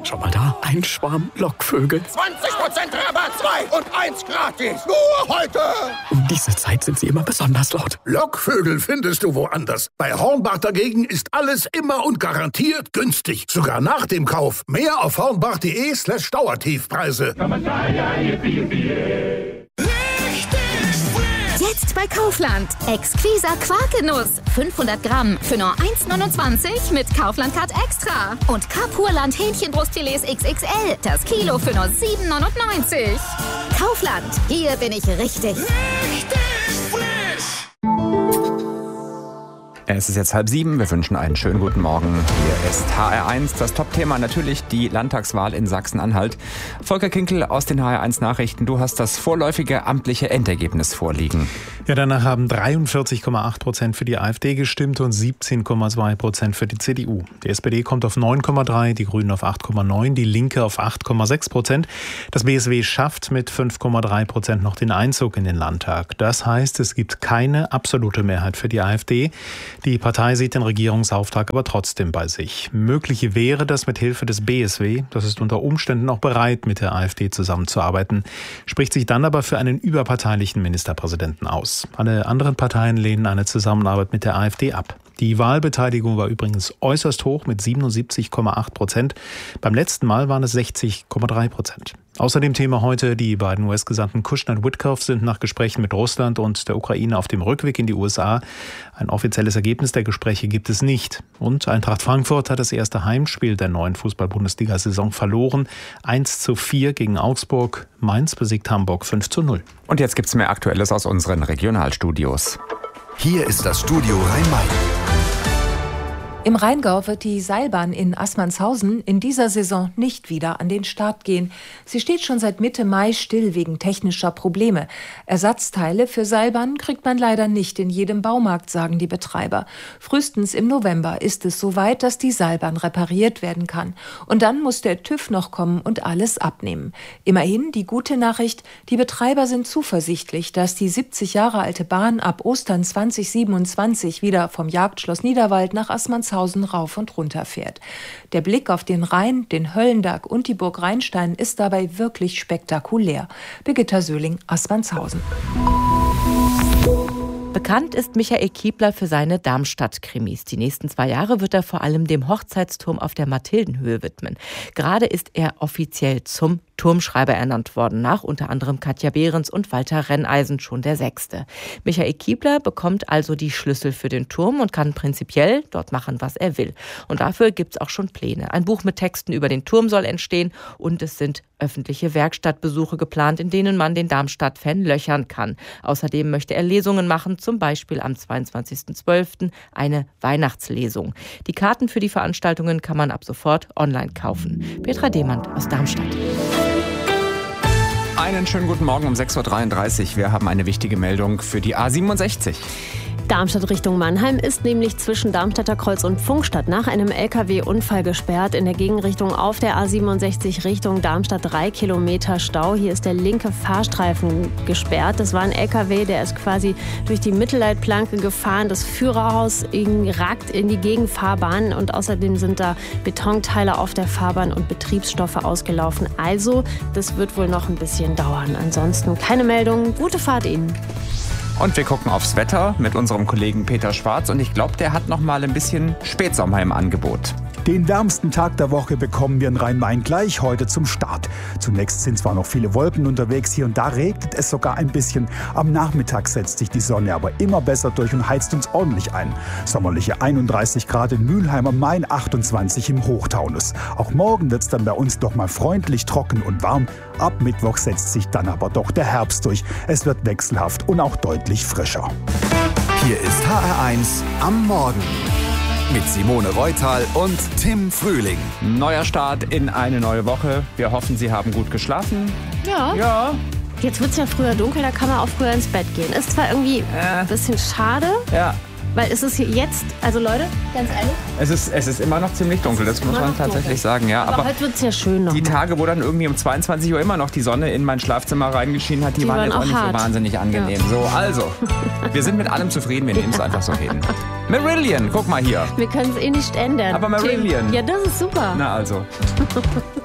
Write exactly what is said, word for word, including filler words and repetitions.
Schau mal da, ein Schwarm Lockvögel. zwanzig Prozent Rabatt, zwei und eins gratis. Nur heute. Um diese Zeit sind sie immer besonders laut. Lockvögel findest du woanders. Bei Hornbach dagegen ist alles immer und garantiert günstig. Sogar nach dem Kauf. Mehr auf hornbach.de slash Dauertiefpreise. Jetzt bei Kaufland. Exquisa Quarkenuss. fünfhundert Gramm für nur eins neunundzwanzig mit Kaufland-Card Extra. Und Kapurland Hähnchenbrustfilets X X L. Das Kilo für nur sieben neunundneunzig. Kaufland. Hier bin ich richtig. Es ist jetzt halb sieben. Wir wünschen einen schönen guten Morgen. Hier ist H R eins. Das Top-Thema natürlich die Landtagswahl in Sachsen-Anhalt. Volker Kinkel aus den H R eins Nachrichten. Du hast das vorläufige amtliche Endergebnis vorliegen. Ja, danach haben dreiundvierzig Komma acht Prozent für die AfD gestimmt und siebzehn Komma zwei Prozent für die C D U. Die S P D kommt auf neun Komma drei, die Grünen auf acht Komma neun, die Linke auf acht Komma sechs Prozent. Das B S W schafft mit fünf Komma drei Prozent noch den Einzug in den Landtag. Das heißt, es gibt keine absolute Mehrheit für die AfD. Die Partei sieht den Regierungsauftrag aber trotzdem bei sich. Möglich wäre das mit Hilfe des B S W. Das ist unter Umständen auch bereit, mit der AfD zusammenzuarbeiten, spricht sich dann aber für einen überparteilichen Ministerpräsidenten aus. Alle anderen Parteien lehnen eine Zusammenarbeit mit der AfD ab. Die Wahlbeteiligung war übrigens äußerst hoch mit siebenundsiebzig Komma acht Prozent. Beim letzten Mal waren es sechzig Komma drei Prozent. Außerdem Thema heute, die beiden U S-Gesandten Kushner und Witkoff sind nach Gesprächen mit Russland und der Ukraine auf dem Rückweg in die U S A. Ein offizielles Ergebnis der Gespräche gibt es nicht. Und Eintracht Frankfurt hat das erste Heimspiel der neuen Fußball-Bundesliga-Saison verloren. eins zu vier gegen Augsburg. Mainz besiegt Hamburg fünf zu null. Und jetzt gibt's mehr Aktuelles aus unseren Regionalstudios. Hier ist das Studio Rhein-Main. Im Rheingau wird die Seilbahn in Assmannshausen in dieser Saison nicht wieder an den Start gehen. Sie steht schon seit Mitte Mai still wegen technischer Probleme. Ersatzteile für Seilbahnen kriegt man leider nicht in jedem Baumarkt, sagen die Betreiber. Frühestens im November ist es soweit, dass die Seilbahn repariert werden kann. Und dann muss der TÜV noch kommen und alles abnehmen. Immerhin die gute Nachricht, die Betreiber sind zuversichtlich, dass die siebzig Jahre alte Bahn ab Ostern zwanzig siebenundzwanzig wieder vom Jagdschloss Niederwald nach Assmannshausen rauf und runter fährt. Der Blick auf den Rhein, den Höllenberg und die Burg Rheinstein ist dabei wirklich spektakulär. Birgitta Söhling, Assmannshausen. Bekannt ist Michael Kiebler für seine Darmstadt-Krimis. Die nächsten zwei Jahre wird er vor allem dem Hochzeitsturm auf der Mathildenhöhe widmen. Gerade ist er offiziell zum Turmschreiber ernannt worden, nach unter anderem Katja Behrens und Walter Renneisen schon der Sechste. Michael Kiebler bekommt also die Schlüssel für den Turm und kann prinzipiell dort machen, was er will. Und dafür gibt's auch schon Pläne. Ein Buch mit Texten über den Turm soll entstehen und es sind öffentliche Werkstattbesuche geplant, in denen man den Darmstadt-Fan löchern kann. Außerdem möchte er Lesungen machen, zum Beispiel am zweiundzwanzigsten zwölften eine Weihnachtslesung. Die Karten für die Veranstaltungen kann man ab sofort online kaufen. Petra Demand aus Darmstadt. Einen schönen guten Morgen um sechs Uhr dreiunddreißig. Wir haben eine wichtige Meldung für die A siebenundsechzig. Darmstadt Richtung Mannheim ist nämlich zwischen Darmstadter Kreuz und Pfungstadt nach einem L K W-Unfall gesperrt. In der Gegenrichtung auf der A siebenundsechzig Richtung Darmstadt drei Kilometer Stau. Hier ist der linke Fahrstreifen gesperrt. Das war ein L K W, der ist quasi durch die Mittelleitplanke gefahren. Das Führerhaus ragt in die Gegenfahrbahn und außerdem sind da Betonteile auf der Fahrbahn und Betriebsstoffe ausgelaufen. Also, das wird wohl noch ein bisschen dauern. Ansonsten keine Meldung. Gute Fahrt Ihnen. Und wir gucken aufs Wetter mit unserem Kollegen Peter Schwarz. Und ich glaube, der hat noch mal ein bisschen Spätsommer im Angebot. Den wärmsten Tag der Woche bekommen wir in Rhein-Main gleich heute zum Start. Zunächst sind zwar noch viele Wolken unterwegs, hier und da regnet es sogar ein bisschen. Am Nachmittag setzt sich die Sonne aber immer besser durch und heizt uns ordentlich ein. Sommerliche einunddreißig Grad in Mülheim am Main, achtundzwanzig im Hochtaunus. Auch morgen wird es dann bei uns doch mal freundlich trocken und warm. Ab Mittwoch setzt sich dann aber doch der Herbst durch. Es wird wechselhaft und auch deutlich frischer. Hier ist H R eins am Morgen. Mit Simone Reutal und Tim Frühling. Neuer Start in eine neue Woche. Wir hoffen, Sie haben gut geschlafen. Ja. Ja. Jetzt wird es ja früher dunkel, da kann man auch früher ins Bett gehen. Ist zwar irgendwie äh. ein bisschen schade. Ja. Weil es ist hier jetzt, also Leute, ganz ehrlich. Es ist, es ist immer noch ziemlich dunkel, das muss man tatsächlich sagen. Ja, aber, aber heute wird es ja schön noch. Die Tage, wo dann irgendwie um zweiundzwanzig Uhr immer noch die Sonne in mein Schlafzimmer reingeschienen hat, die, die waren, waren jetzt auch nicht hart. So wahnsinnig angenehm. Ja. So, also, wir sind mit allem zufrieden, wir nehmen es einfach so hin. Marillion, guck mal hier. Wir können es eh nicht ändern. Aber Marillion. Ja, das ist super. Na also.